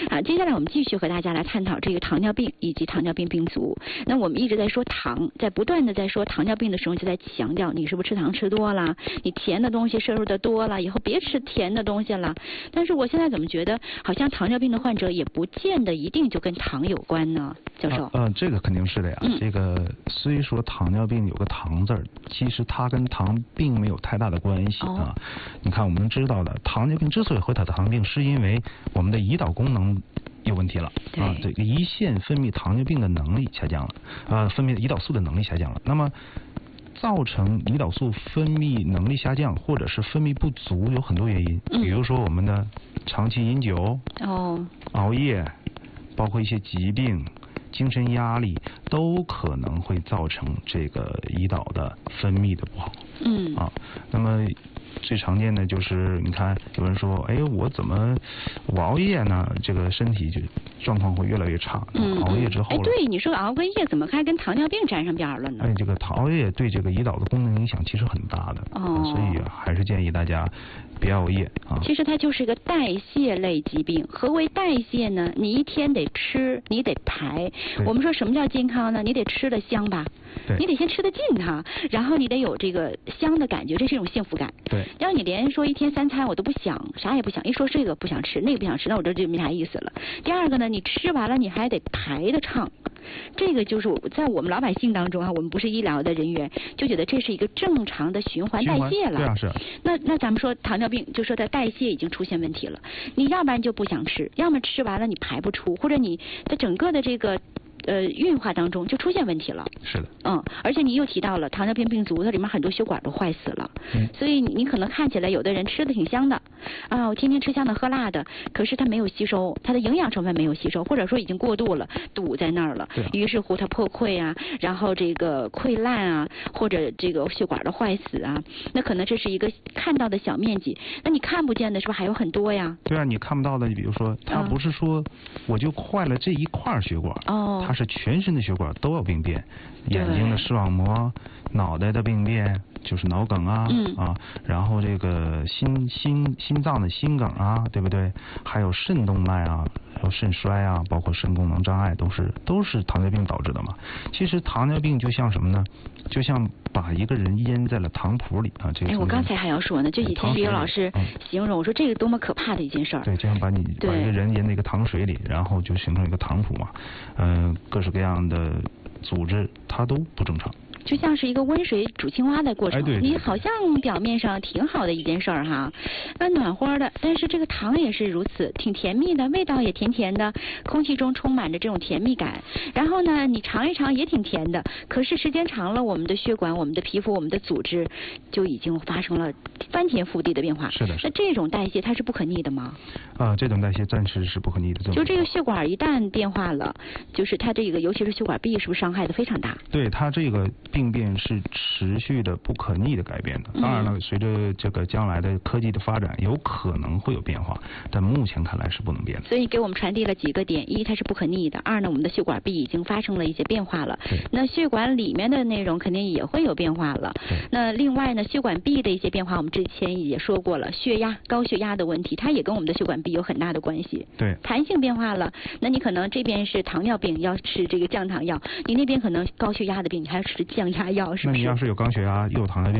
接下来我们继续和大家来探讨这个糖尿病以及糖尿病病足。那我们一直在说糖，在不断的在说糖尿病的时候，就在强调你是不是吃糖吃多了，你甜的东西摄入的多了，以后别吃甜的东西了。但是我现在怎么觉得好像糖尿病的患者也不见得一定就跟糖有关呢？教授？ 这个肯定是的呀。这个虽说糖尿病有个糖字儿，其实它跟糖并没有太大的关系啊。你看我们知道的，糖尿病之所以会得糖尿病，是因为我们的胰岛功能有问题了啊，这个胰腺分泌糖尿病的能力下降了，分泌胰岛素的能力下降了。那么造成胰岛素分泌能力下降或者是分泌不足有很多原因，比如说我们的长期饮酒、熬夜，包括一些疾病、精神压力，都可能会造成这个胰岛的分泌的不好。那么最常见的就是你看有人说，哎，我熬夜呢，这个身体就状况会越来越差。熬夜之后， 对，你说熬个夜怎么还跟糖尿病沾上边了呢？ 这个熬夜对这个胰岛的功能影响其实很大的，所以还是建议大家别熬夜啊。 其实它就是一个代谢类疾病。何为代谢呢？你一天得吃，你得排。我们说什么叫健康呢？你得吃得香吧。你得先吃得进它，然后你得有这个香的感觉，这是一种幸福感。要你连说一天3餐我都不想，啥也不想，一说这个不想吃，那个不想吃，那我这就没啥意思了。第二个呢，你吃完了你还得排得畅，这个就是在我们老百姓当中我们不是医疗的人员，就觉得这是一个正常的循环代谢了。 对啊，是。 那咱们说糖尿病，就说它代谢已经出现问题了，你要不然就不想吃，要么吃完了你排不出，或者你的整个的这个运化当中就出现问题了。 是的。 而且你又提到了糖尿病病足，它里面很多血管都坏死了。所以你可能看起来有的人吃的挺香的我天天吃香的喝辣的，可是他没有吸收，他的营养成分没有吸收，或者说已经过度了，堵在那儿了。于是乎它破溃然后这个溃烂或者这个血管的坏死那可能这是一个看到的小面积，那你看不见的是不是还有很多呀？ 对啊，你看不到的，你比如说它不是说我就坏了这一块血管，它是全身的血管都要病变，眼睛的视网膜、脑袋的病变就是脑梗然后这个心脏的心梗对不对？还有肾动脉还有肾衰包括肾功能障碍，都是糖尿病导致的嘛。其实糖尿病就像什么呢？就像把一个人腌在了糖谱里这个。 我刚才还要说呢，就以前李老师形容我说这个多么可怕的一件事儿。 对，就像把一个人腌在一个糖水里，然后就形成一个糖谱嘛。各式各样的组织它都不正常。 就像是一个温水煮青蛙的过程， 对， 你好像表面上挺好的一件事儿暖和的，但是这个糖也是如此，挺甜蜜的，味道也甜甜的，空气中充满着这种甜蜜感。然后呢，你尝一尝也挺甜的，可是时间长了，我们的血管、我们的皮肤、我们的组织就已经发生了翻天覆地的变化。 是的。 那这种代谢它是不可逆的吗？ 这种代谢暂时是不可逆的。 就这个血管一旦变化了，就是它这个尤其是血管壁是不是伤害的非常大？ 对，它这个病变是持续的不可逆的改变的。当然了，随着这个将来的科技的发展，有可能会有变化，但目前看来是不能变的。 所以给我们传递了几个点：一，它是不可逆的；二呢，我们的血管壁已经发生了一些变化了。那血管里面的内容肯定也会有变化了。那另外呢，血管壁的一些变化，我们之前也说过了，血压、高血压的问题，它也跟我们的血管壁有很大的关系。弹性变化了，那你可能这边是糖尿病要吃这个降糖药，你那边可能高血压的病，你还要吃降压药，是不是？ 那你要是有高血压又有糖尿病，